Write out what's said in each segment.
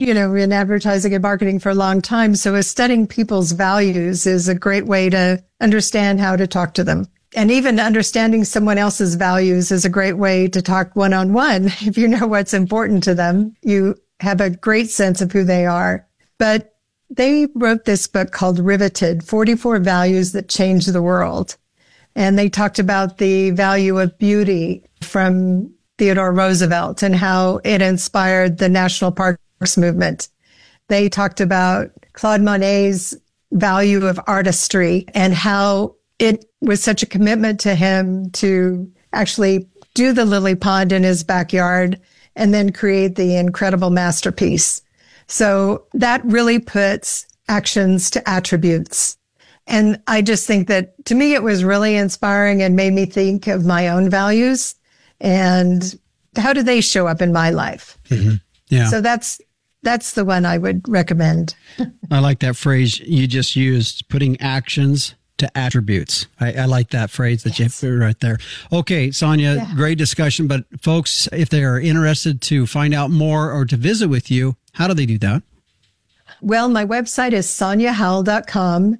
in advertising and marketing for a long time. So studying people's values is a great way to understand how to talk to them. And even understanding someone else's values is a great way to talk one-on-one. If you know what's important to them, you have a great sense of who they are. But they wrote this book called Riveted, 44 Values That Change the World. And they talked about the value of beauty from Theodore Roosevelt and how it inspired the National Parks movement. They talked about Claude Monet's value of artistry and how it was such a commitment to him to actually do the lily pond in his backyard and then create the incredible masterpiece. So that really puts actions to attributes. And I just think that to me, it was really inspiring and made me think of my own values and how do they show up in my life? Mm-hmm. Yeah. So that's the one I would recommend. I like that phrase you just used, putting actions to attributes. I like that phrase that you put right there. Okay, Sonia, great discussion. But folks, if they are interested to find out more or to visit with you, how do they do that? Well, my website is soniahowle.com,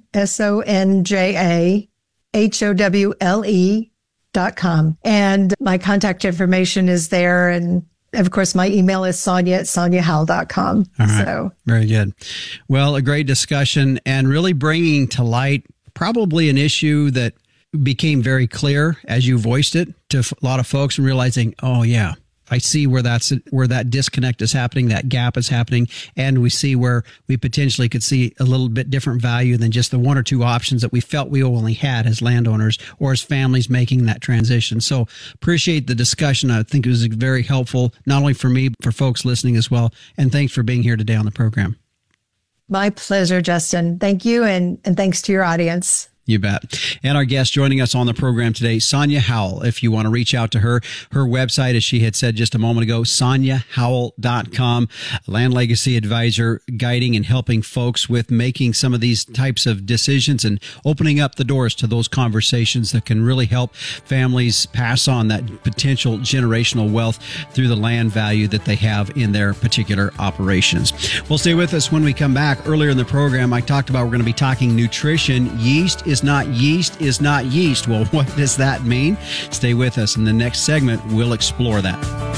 SONJAHOWLE.com. And my contact information is there. And of course, my email is sonia@soniahowle.com. All right. So very good. Well, a great discussion and really bringing to light probably an issue that became very clear as you voiced it to a lot of folks and realizing, oh yeah, I see where that disconnect is happening, that gap is happening, and we see where we potentially could see a little bit different value than just the one or two options that we felt we only had as landowners or as families making that transition. So appreciate the discussion. I think it was very helpful, not only for me, but for folks listening as well. And thanks for being here today on the program. My pleasure, Justin. Thank you. And thanks to your audience. You bet. And our guest joining us on the program today, Sonia Howle. If you want to reach out to her, her website, as she had said just a moment ago, soniahowle.com, land legacy advisor, guiding and helping folks with making some of these types of decisions and opening up the doors to those conversations that can really help families pass on that potential generational wealth through the land value that they have in their particular operations. Well, stay with us when we come back. Earlier in the program, I talked about we're going to be talking nutrition. Yeast is not yeast is not yeast. Well, what does that mean? Stay with us. In the next segment, we'll explore that.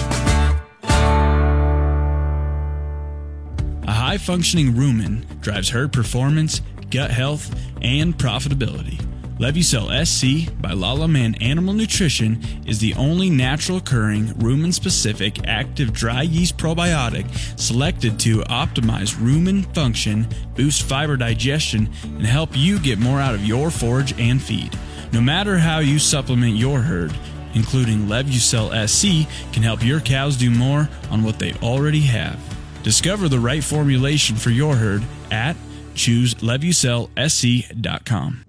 A high-functioning rumen drives herd performance, gut health, and profitability. Levucel SC by Lala-Man Animal Nutrition is the only natural occurring rumen-specific active dry yeast probiotic selected to optimize rumen function, boost fiber digestion, and help you get more out of your forage and feed. No matter how you supplement your herd, including Levucel SC can help your cows do more on what they already have. Discover the right formulation for your herd at chooselevucelsc.com.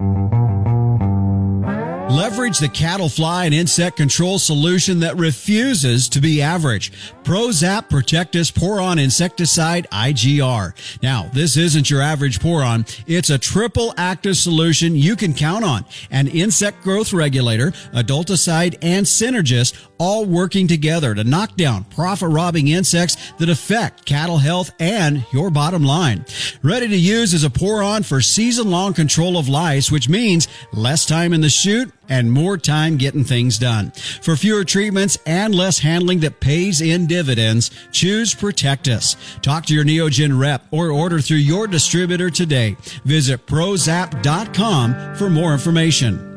Leverage the cattle fly and insect control solution that refuses to be average. ProZap Protectus Pour-On Insecticide IGR. Now, this isn't your average pour-on. It's a triple active solution you can count on. An insect growth regulator, adulticide, and synergist all working together to knock down profit-robbing insects that affect cattle health and your bottom line. Ready to use as a pour-on for season-long control of lice, which means less time in the chute and more time getting things done. For fewer treatments and less handling that pays in dividends, choose Protectus. Talk to your Neogen rep or order through your distributor today. Visit prozap.com for more information.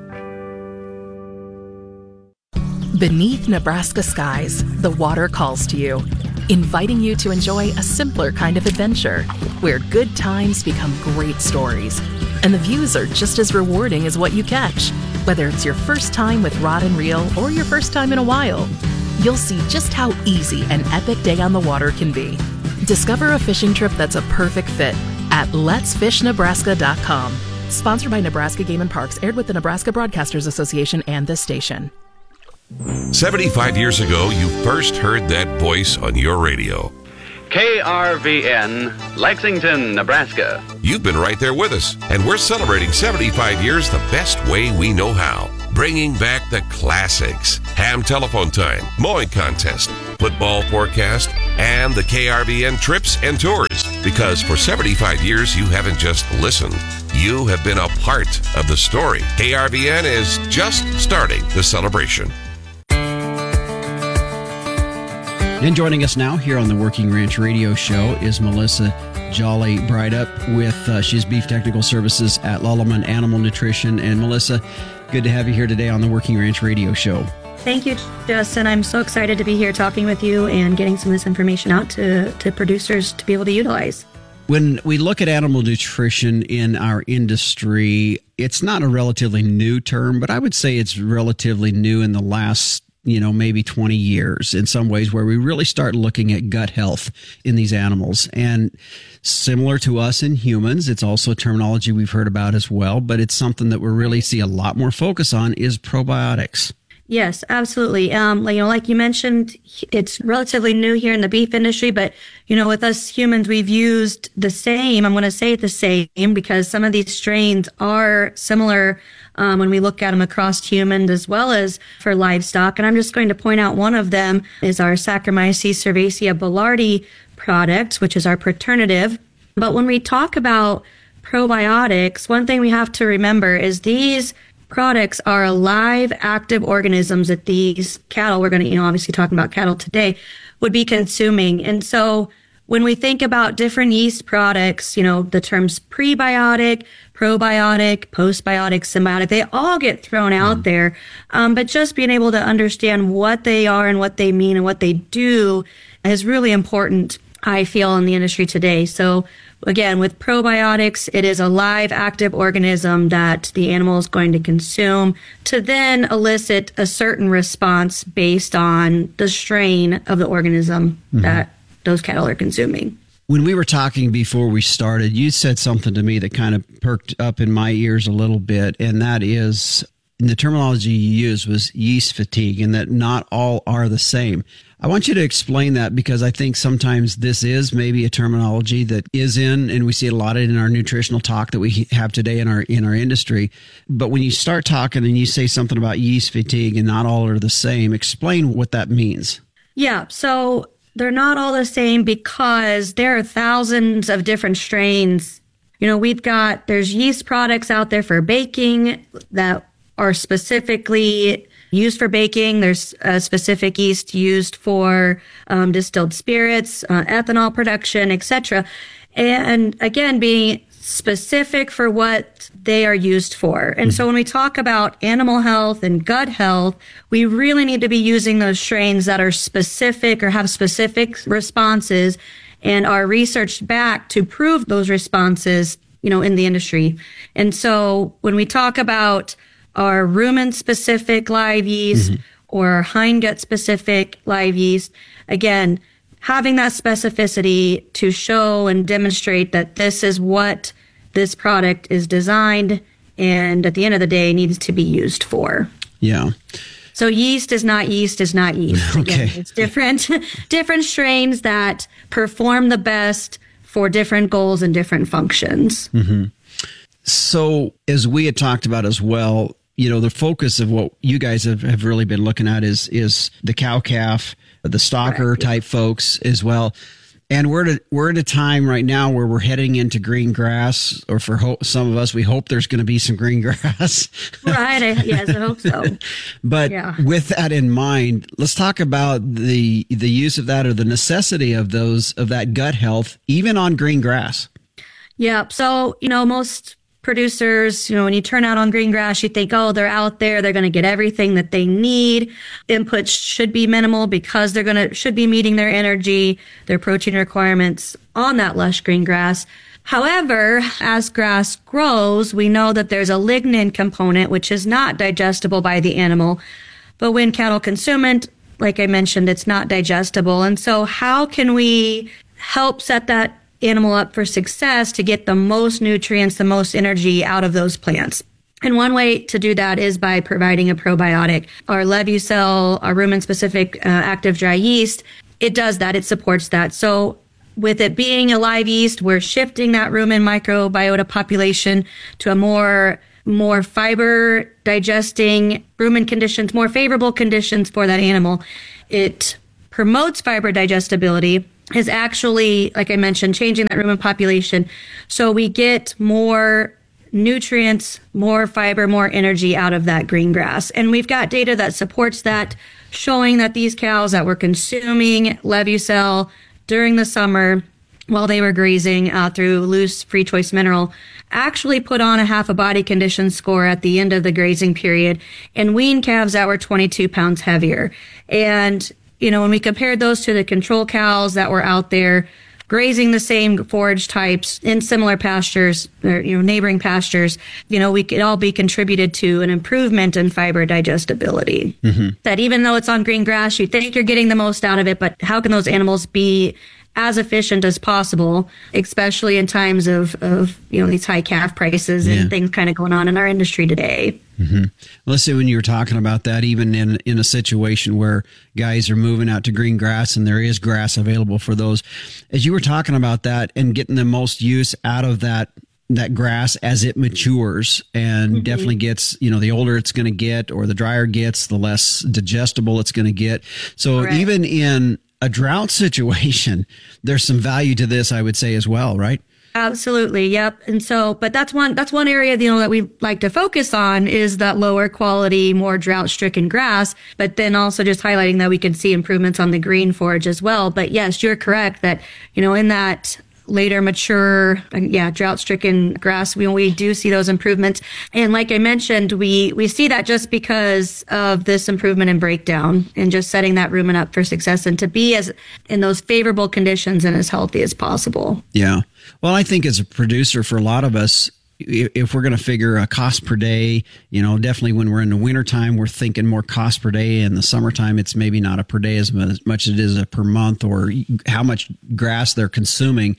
Beneath Nebraska skies, the water calls to you, inviting you to enjoy a simpler kind of adventure where good times become great stories, and the views are just as rewarding as what you catch. Whether it's your first time with rod and reel or your first time in a while, you'll see just how easy an epic day on the water can be. Discover a fishing trip that's a perfect fit at letsfishnebraska.com. Sponsored by Nebraska Game and Parks, aired with the Nebraska Broadcasters Association and this station. 75 years ago, you first heard that voice on your radio. KRVN, Lexington, Nebraska. You've been right there with us, and we're celebrating 75 years the best way we know how. Bringing back the classics. Ham telephone time, mowing contest, football forecast, and the KRVN trips and tours. Because for 75 years, you haven't just listened. You have been a part of the story. KRVN is just starting the celebration. And joining us now here on the Working Ranch Radio Show is Melissa Jolly Brydup with she's Beef Technical Services at Lallemand Animal Nutrition. And Melissa, good to have you here today on the Working Ranch Radio Show. Thank you, Justin. I'm so excited to be here talking with you and getting some of this information out to producers to be able to utilize. When we look at animal nutrition in our industry, it's not a relatively new term, but I would say it's relatively new in the last maybe 20 years in some ways, where we really start looking at gut health in these animals. And similar to us in humans, it's also terminology we've heard about as well, but it's something that we really see a lot more focus on is probiotics. Yes, absolutely. Like you mentioned, it's relatively new here in the beef industry, but, with us humans, we've used the same, I'm going to say the same, because some of these strains are similar when we look at them across humans as well as for livestock. And I'm just going to point out one of them is our Saccharomyces cerevisiae boulardii product, which is our Preternative. But when we talk about probiotics, one thing we have to remember is these products are alive, active organisms that these cattle, we're going to, obviously talking about cattle today, would be consuming. And so when we think about different yeast products, the terms prebiotic, probiotic, postbiotic, symbiotic, they all get thrown out there. But just being able to understand what they are and what they mean and what they do is really important, I feel, in the industry today. So again, with probiotics, it is a live, active organism that the animal is going to consume to then elicit a certain response based on the strain of the organism that those cattle are consuming. When we were talking before we started, you said something to me that kind of perked up in my ears a little bit, and that is the terminology you used was yeast fatigue, and that not all are the same. I want you to explain that, because I think sometimes this is maybe a terminology that is and we see a lot in our nutritional talk that we have today in our industry. But when you start talking and you say something about yeast fatigue and not all are the same, explain what that means. Yeah, so they're not all the same because there are thousands of different strains. There's yeast products out there for baking that are specifically used for baking. There's a specific yeast used for distilled spirits, ethanol production, etc. And again, being specific for what they are used for. And so when we talk about animal health and gut health, we really need to be using those strains that are specific or have specific responses and are researched back to prove those responses, in the industry. And so when we talk about our rumen-specific live yeast or hindgut-specific live yeast, again, having that specificity to show and demonstrate that this is what this product is designed and at the end of the day needs to be used for. Yeah. So yeast is not yeast is not yeast. Okay. Again, it's different strains that perform the best for different goals and different functions. So as we had talked about as well, the focus of what you guys have really been looking at is the cow-calf, the stalker type folks as well. And we're at a time right now where we're heading into green grass, or for some of us, we hope there's going to be some green grass. Right. Yes, I hope so. But with that in mind, let's talk about the use of that, or the necessity of that gut health, even on green grass. Yeah. So, most producers, when you turn out on green grass, you think, oh, they're out there, they're going to get everything that they need. Inputs should be minimal because should be meeting their energy, their protein requirements on that lush green grass. However, as grass grows, we know that there's a lignin component, which is not digestible by the animal. But when cattle consume it, like I mentioned, it's not digestible. And so how can we help set that animal up for success to get the most nutrients, the most energy out of those plants? And one way to do that is by providing a probiotic. Our Levucel, our rumen-specific active dry yeast, it does that. It supports that. So with it being a live yeast, we're shifting that rumen microbiota population to a more fiber digesting rumen conditions, more favorable conditions for that animal. It promotes fiber digestibility is actually, like I mentioned, changing that rumen population. So we get more nutrients, more fiber, more energy out of that green grass. And we've got data that supports that, showing that these cows that were consuming Levucel during the summer while they were grazing through loose free choice mineral actually put on a half a body condition score at the end of the grazing period and weaned calves that were 22 pounds heavier. And, you know, when we compared those to the control cows that were out there grazing the same forage types in similar pastures or, you know, neighboring pastures, you know, we could all be contributed to an improvement in fiber digestibility. That even though it's on green grass, you think you're getting the most out of it, but how can those animals be as efficient as possible, especially in times of you know, these high calf prices and things kind of going on in our industry today. Well, let's say when you were talking about that, even in a situation where guys are moving out to green grass and there is grass available for those, as you were talking about that and getting the most use out of that grass as it matures and definitely gets, you know, the older it's going to get or the drier it gets, the less digestible it's going to get. So even in a drought situation, there's some value to this, I would say, as well, right? Absolutely. Yep. And so, but that's one area, you know, that we like to focus on is that lower quality, more drought stricken grass, but then also just highlighting that we can see improvements on the green forage as well. But yes, you're correct that, you know, in that later mature, drought-stricken grass, we do see those improvements. And like I mentioned, we see that just because of this improvement in breakdown and just setting that rumen up for success and to be as in those favorable conditions and as healthy as possible. Yeah. Well, I think as a producer, for a lot of us, if we're going to figure a cost per day, you know, definitely when we're in the wintertime, we're thinking more cost per day. In the summertime, it's maybe not a per day as much as it is a per month or how much grass they're consuming.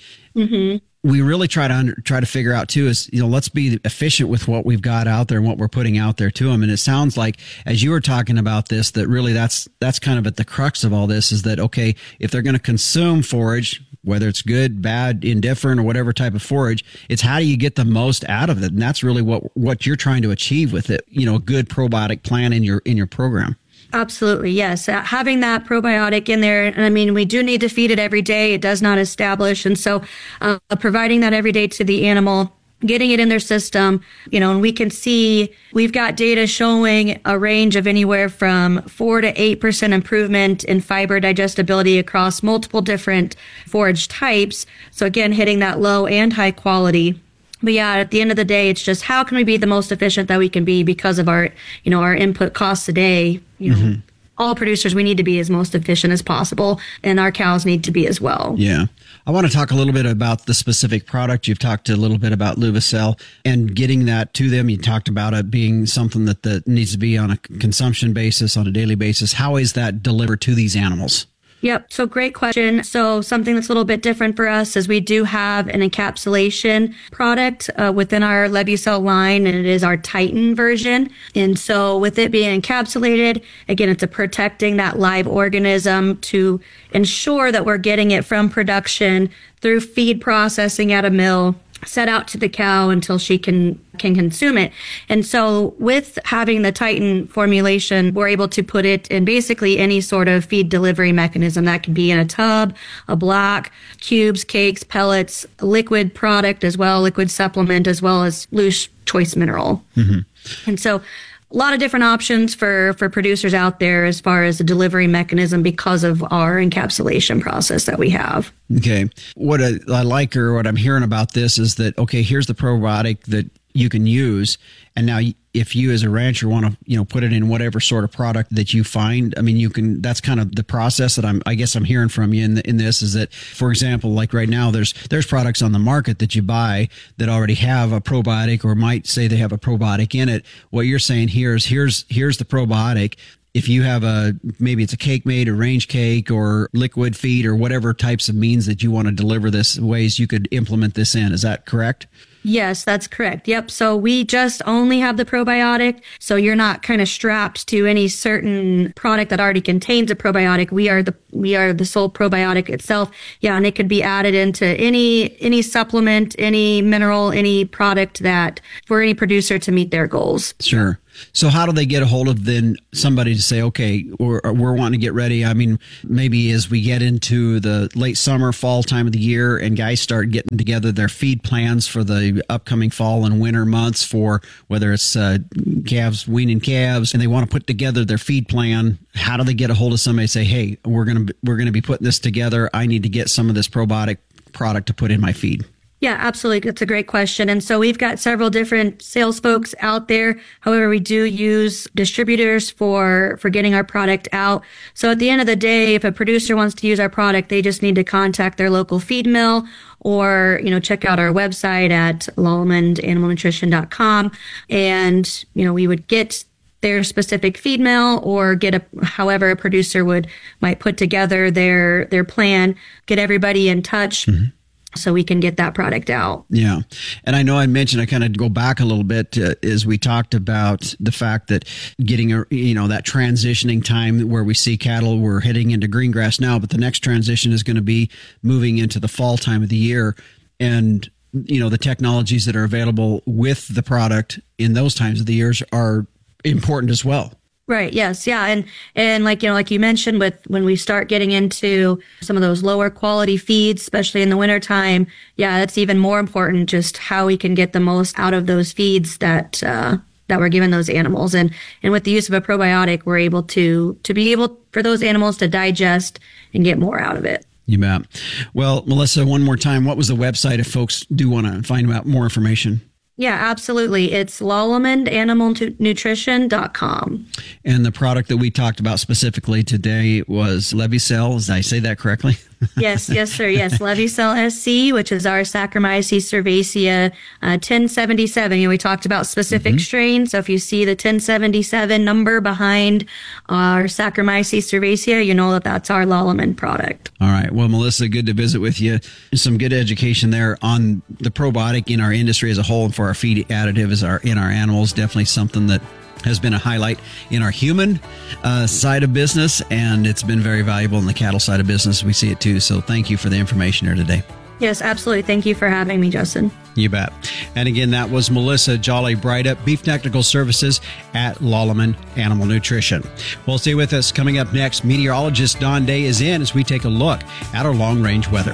We really try to figure out too is, you know, let's be efficient with what we've got out there and what we're putting out there to them. And it sounds like as you were talking about this, that really that's kind of at the crux of all this is that, okay, if they're going to consume forage, whether it's good, bad, indifferent, or whatever type of forage, it's how do you get the most out of it? And that's really what you're trying to achieve with it. You know, a good probiotic plan in your program. Absolutely. Yes. Having that probiotic in there. And I mean, we do need to feed it every day. It does not establish. And so providing that every day to the animal, getting it in their system, you know, and we can see we've got data showing a range of anywhere from 4 to 8% improvement in fiber digestibility across multiple different forage types. So again, hitting that low and high quality. But yeah, at the end of the day, it's just how can we be the most efficient that we can be because of our, you know, our input costs a day. You know, all producers, we need to be as most efficient as possible, and our cows need to be as well. Yeah. I want to talk a little bit about the specific product. You've talked a little bit about Levucel and getting that to them. You talked about it being something that needs to be on a consumption basis, on a daily basis. How is that delivered to these animals? Yep. So great question. So something that's a little bit different for us is we do have an encapsulation product within our Levucel line, and it is our Titan version. And so with it being encapsulated, again, it's protecting that live organism to ensure that we're getting it from production through feed processing at a mill, set out to the cow until she can consume it. And so with having the Titan formulation, we're able to put it in basically any sort of feed delivery mechanism. That could be in a tub, a block, cubes, cakes, pellets, liquid product as well, liquid supplement, as well as loose choice mineral. And so a lot of different options for producers out there as far as the delivery mechanism because of our encapsulation process that we have. Okay. What I like or what I'm hearing about this is that, okay, here's the probiotic that you can use. And now if you as a rancher want to, you know, put it in whatever sort of product that you find, I mean, you can, that's kind of the process that I guess I'm hearing from you in this is that, for example, like right now, there's products on the market that you buy that already have a probiotic or might say they have a probiotic in it. What you're saying here is here's the probiotic. If you have maybe it's a cake made, a range cake or liquid feed or whatever types of means that you want to deliver this ways, you could implement this in. Is that correct? Yes, that's correct. Yep. So we just only have the probiotic. So you're not kind of strapped to any certain product that already contains a probiotic. We are the sole probiotic itself. Yeah. And it could be added into any supplement, any mineral, any product that for any producer to meet their goals. Sure. So how do they get a hold of then somebody to say, okay, we're wanting to get ready? I mean, maybe as we get into the late summer, fall time of the year and guys start getting together their feed plans for the upcoming fall and winter months for whether it's calves, weaning calves, and they want to put together their feed plan. How do they get a hold of somebody and say, hey, we're going to be putting this together. I need to get some of this probiotic product to put in my feed? Yeah, absolutely. That's a great question. And so we've got several different sales folks out there. However, we do use distributors for getting our product out. So at the end of the day, if a producer wants to use our product, they just need to contact their local feed mill or, check out our website at LaLaManAnimalNutrition.com. And, we would get their specific feed mill or however a producer might put together their plan, get everybody in touch. Mm-hmm. So we can get that product out. Yeah. And I know I mentioned, I kind of go back a little bit as we talked about the fact that getting, that transitioning time where we see cattle, we're heading into green grass now, but the next transition is going to be moving into the fall time of the year. And, the technologies that are available with the product in those times of the years are important as well. Right. Yes. Yeah. And like you mentioned when we start getting into some of those lower quality feeds, especially in the wintertime, that's even more important, just how we can get the most out of those feeds that we're giving those animals. And with the use of a probiotic, we're able to be able for those animals to digest and get more out of it. You bet. Well, Melissa, one more time, what was the website if folks do want to find out more information? Yeah, absolutely. It's LaLaManAnimalNutrition.com. And the product that we talked about specifically today was Levicel. Did I say that correctly? Yes, sir. Yes, Levicel SC, which is our Saccharomyces cerevisiae 1077. We talked about specific strains. So if you see the 1077 number behind our Saccharomyces cerevisiae, you know that that's our LaLaMan product. All right. Well, Melissa, good to visit with you. Some good education there on the probiotic in our industry as a whole and for our feed additive in our animals. Definitely something that has been a highlight in our human side of business, and it's been very valuable in the cattle side of business. We see it too. So thank you for the information here today. Yes, absolutely. Thank you for having me, Justin. You bet. And again, that was Melissa Jolly-Breithaupt, Beef Technical Services at LaLaMan Animal Nutrition. Well, stay with us. Coming up next, meteorologist Don Day is in as we take a look at our long-range weather.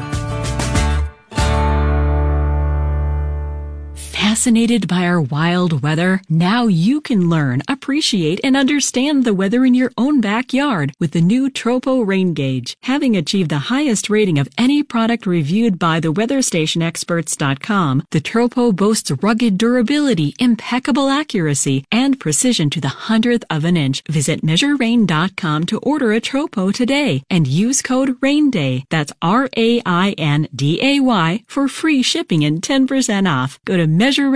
Fascinated by our wild weather? Now you can learn, appreciate, and understand the weather in your own backyard with the new Tropo Rain Gauge. Having achieved the highest rating of any product reviewed by the WeatherStationExperts.com, the Tropo boasts rugged durability, impeccable accuracy, and precision to the 100th of an inch. Visit MeasureRain.com to order a Tropo today and use code RAINDAY, that's RAINDAY, for free shipping and 10% off. Go to MeasureRain.com.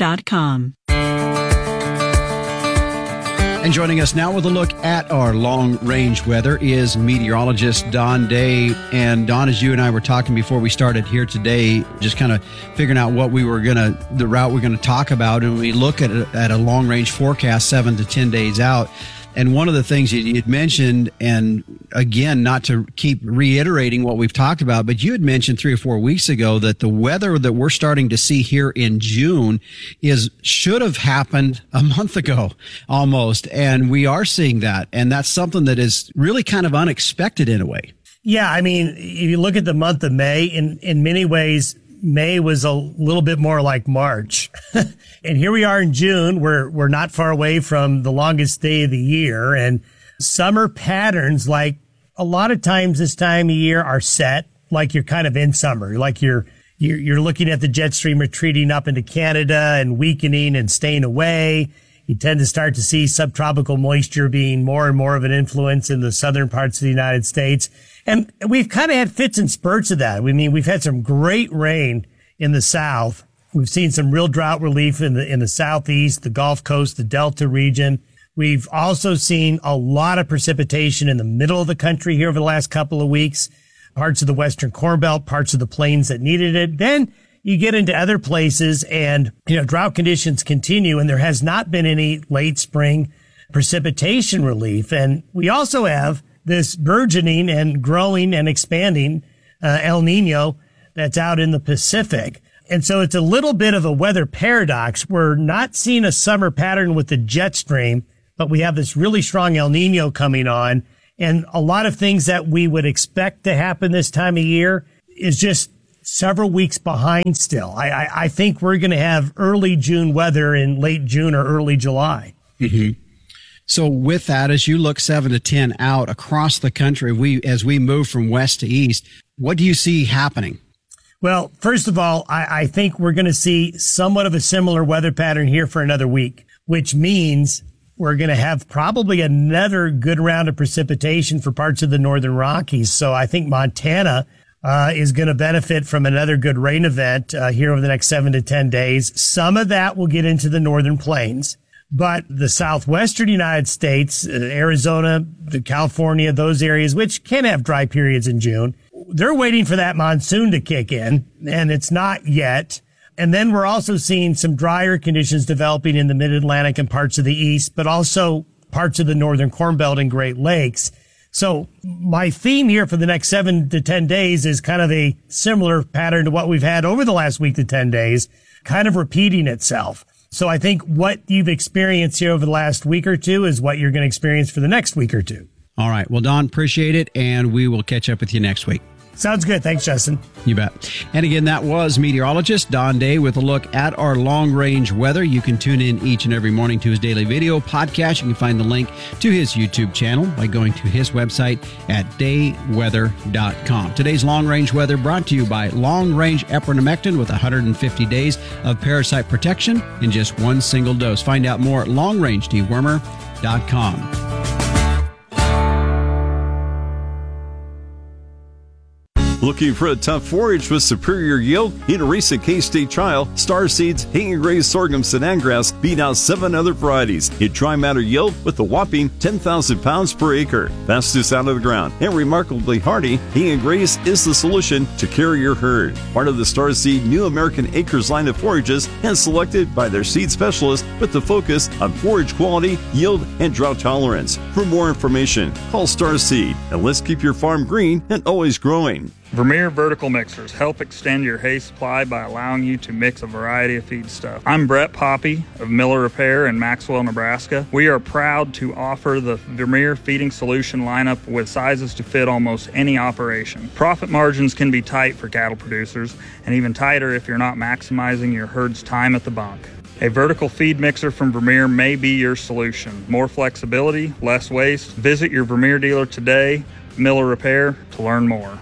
And joining us now with a look at our long-range weather is meteorologist Don Day. And Don, as you and I were talking before we started here today, just kind of figuring out what the route we're going to talk about, and we look at a long-range forecast 7 to 10 days out. And one of the things you'd mentioned, and again, not to keep reiterating what we've talked about, but you had mentioned 3 or 4 weeks ago that the weather that we're starting to see here in June should have happened a month ago almost. And we are seeing that. And that's something that is really kind of unexpected in a way. Yeah. I mean, if you look at the month of May, in many ways, May was a little bit more like March. And here we are in June. We're not far away from the longest day of the year, and summer patterns, like a lot of times this time of year, are set like you're kind of in summer, like you're looking at the jet stream retreating up into Canada and weakening and staying away. You tend to start to see subtropical moisture being more and more of an influence in the southern parts of the United States. And we've kind of had fits and spurts of that. I mean, we've had some great rain in the south. We've seen some real drought relief in the southeast, the Gulf Coast, the Delta region. We've also seen a lot of precipitation in the middle of the country here over the last couple of weeks, parts of the Western Corn Belt, parts of the plains that needed it. Then you get into other places and, drought conditions continue, and there has not been any late spring precipitation relief. And we also have this burgeoning and growing and expanding El Nino that's out in the Pacific. And so it's a little bit of a weather paradox. We're not seeing a summer pattern with the jet stream, but we have this really strong El Nino coming on. And a lot of things that we would expect to happen this time of year is just several weeks behind still. I think we're going to have early June weather in late June or early July. Mm-hmm. So with that, as you look 7 to 10 out across the country, as we move from west to east, what do you see happening? Well, first of all, I think we're going to see somewhat of a similar weather pattern here for another week, which means we're going to have probably another good round of precipitation for parts of the northern Rockies. So I think Montana is going to benefit from another good rain event here over the next 7 to 10 days. Some of that will get into the northern plains, but the southwestern United States, Arizona, California, those areas, which can have dry periods in June, they're waiting for that monsoon to kick in, and it's not yet. And then we're also seeing some drier conditions developing in the mid-Atlantic and parts of the east, but also parts of the northern Corn Belt and Great Lakes. So my theme here for the next 7 to 10 days is kind of a similar pattern to what we've had over the last week to 10 days, kind of repeating itself. So I think what you've experienced here over the last week or two is what you're going to experience for the next week or two. All right. Well, Don, appreciate it, and we will catch up with you next week. Sounds good. Thanks, Justin. You bet. And again, that was meteorologist Don Day with a look at our long-range weather. You can tune in each and every morning to his daily video podcast. You can find the link to his YouTube channel by going to his website at dayweather.com. Today's long-range weather brought to you by long-range epinephrine with 150 days of parasite protection in just one single dose. Find out more at longrangedewormer.com. Looking for a tough forage with superior yield? In a recent K-State trial, Star Seeds Hay & Graze Sorghum Sinangrass beat out 7 other varieties in dry matter yield with a whopping 10,000 pounds per acre. Fastest out of the ground and remarkably hardy, Hay & Graze is the solution to carry your herd. Part of the Star Seed New American Acres line of forages and selected by their seed specialist with the focus on forage quality, yield, and drought tolerance. For more information, call Star Seed and let's keep your farm green and always growing. Vermeer Vertical Mixers help extend your hay supply by allowing you to mix a variety of feedstuff. I'm Brett Poppy of Miller Repair in Maxwell, Nebraska. We are proud to offer the Vermeer feeding solution lineup with sizes to fit almost any operation. Profit margins can be tight for cattle producers, and even tighter if you're not maximizing your herd's time at the bunk. A vertical feed mixer from Vermeer may be your solution. More flexibility, less waste. Visit your Vermeer dealer today, Miller Repair, to learn more.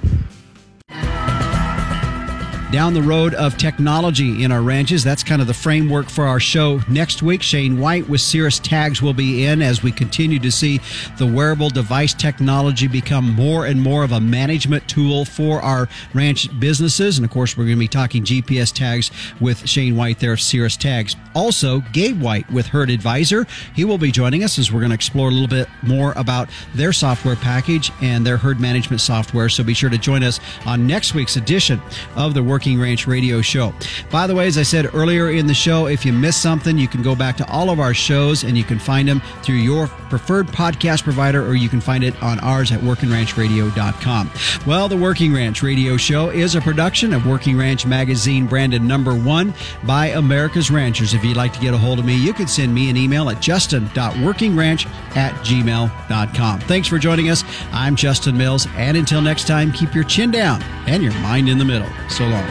Down the road of technology in our ranches. That's kind of the framework for our show. Next week, Shane White with Cirrus Tags will be in as we continue to see the wearable device technology become more and more of a management tool for our ranch businesses. And of course, we're going to be talking GPS tags with Shane White there of Cirrus Tags. Also, Gabe White with Herd Advisor. He will be joining us as we're going to explore a little bit more about their software package and their herd management software. So be sure to join us on next week's edition of the Working Ranch Radio Show. By the way, as I said earlier in the show, if you missed something, you can go back to all of our shows and you can find them through your preferred podcast provider, or you can find it on ours at workingranchradio.com. Well, the Working Ranch Radio Show is a production of Working Ranch Magazine, branded #1 by America's Ranchers. If you'd like to get a hold of me, you can send me an email at justin.workingranch@gmail.com. Thanks for joining us. I'm Justin Mills, and until next time, keep your chin down and your mind in the middle. So long.